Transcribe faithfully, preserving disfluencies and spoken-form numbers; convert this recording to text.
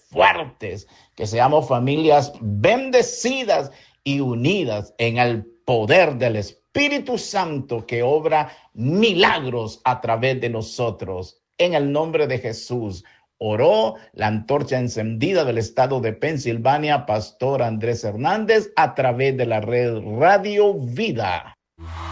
fuertes, que seamos familias bendecidas y unidas en el poder del Espíritu Santo que obra milagros a través de nosotros. En el nombre de Jesús, oró la antorcha encendida del estado de Pensilvania, Pastor Andrés Hernández, a través de la red Radio Vida.